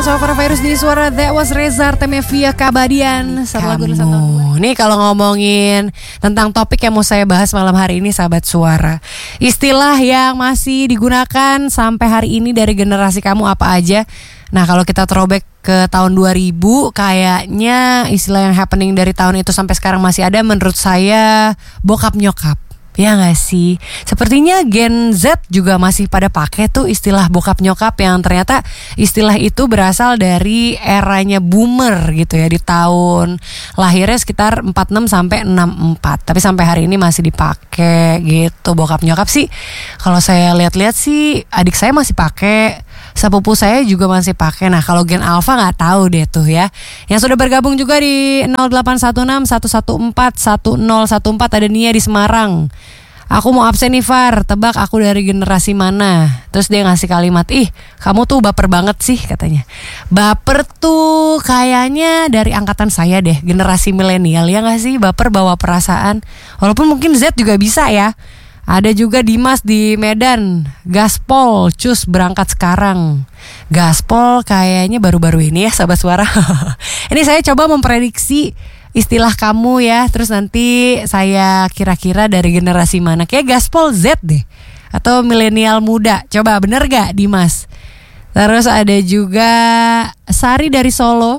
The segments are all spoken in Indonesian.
soal coronavirus di suara. That was Reza Artemevia Kabadian. Nih kalau ngomongin tentang topik yang mau saya bahas malam hari ini, sahabat suara, istilah yang masih digunakan sampai hari ini dari generasi kamu apa aja? Nah kalau kita throwback ke tahun 2000, kayaknya istilah yang happening dari tahun itu sampai sekarang masih ada. Menurut saya bokap nyokap. Ya gak sih? Sepertinya Gen Z juga masih pada pakai tuh istilah bokap nyokap, yang ternyata istilah itu berasal dari eranya boomer gitu ya, di tahun lahirnya sekitar 46 sampai 64. Tapi sampai hari ini masih dipakai gitu. Bokap nyokap sih kalau saya lihat-lihat sih adik saya masih pakai, sepupu saya juga masih pakai. Nah kalau Gen Alpha nggak tahu deh tuh ya. Yang sudah bergabung juga di 0816 114 1014 ada Nia di Semarang. Aku mau absen nih Far, tebak aku dari generasi mana? Terus dia ngasih kalimat, ih kamu tuh baper banget sih katanya. Baper tuh kayaknya dari angkatan saya deh, generasi milenial ya gak sih? Baper bawa perasaan. Walaupun mungkin Z juga bisa ya. Ada juga Dimas di Medan, gaspol, cus berangkat sekarang. Gaspol kayaknya baru-baru ini ya sahabat suara. Ini saya coba memprediksi istilah kamu ya, terus nanti saya kira-kira dari generasi mana. Kayak gaspol Z deh, atau milenial muda. Coba bener gak Dimas? Terus ada juga Sari dari Solo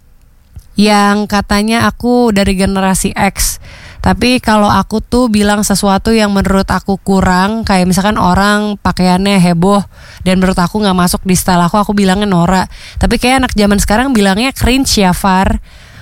yang katanya aku dari generasi X. Tapi kalau aku tuh bilang sesuatu yang menurut aku kurang, kayak misalkan orang pakaiannya heboh dan menurut aku gak masuk di style aku bilangnya norak. Tapi kayak anak zaman sekarang bilangnya cringe ya Far.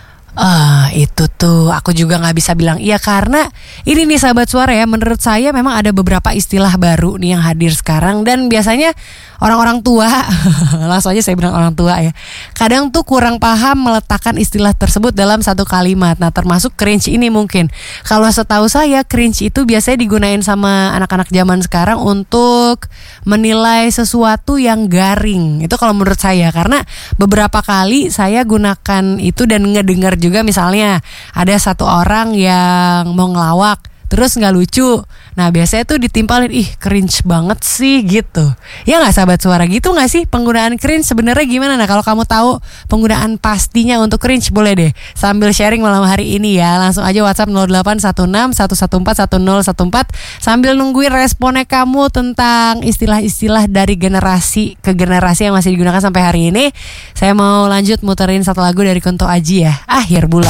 Itu tuh aku juga gak bisa bilang iya, karena ini nih sahabat suara ya, menurut saya memang ada beberapa istilah baru nih yang hadir sekarang. Dan biasanya orang-orang tua langsung aja saya bilang orang tua ya, kadang tuh kurang paham meletakkan istilah tersebut dalam satu kalimat. Nah termasuk cringe ini mungkin. Kalau setahu saya cringe itu biasanya digunain sama anak-anak zaman sekarang untuk menilai sesuatu yang garing. Itu kalau menurut saya, karena beberapa kali saya gunakan itu dan ngedengar juga, misalnya ada satu orang yang mau ngelawak terus gak lucu. Nah biasanya tuh ditimpalin, ih cringe banget sih gitu. Ya gak sahabat suara, gitu gak sih penggunaan cringe sebenarnya gimana? Nah kalau kamu tahu penggunaan pastinya untuk cringe, boleh deh sambil sharing malam hari ini ya. Langsung aja WhatsApp 0816 114 1014 sambil nungguin responnya kamu tentang istilah-istilah dari generasi ke generasi yang masih digunakan sampai hari ini. Saya mau lanjut muterin satu lagu dari Kunto Aji ya, Akhir Bulan.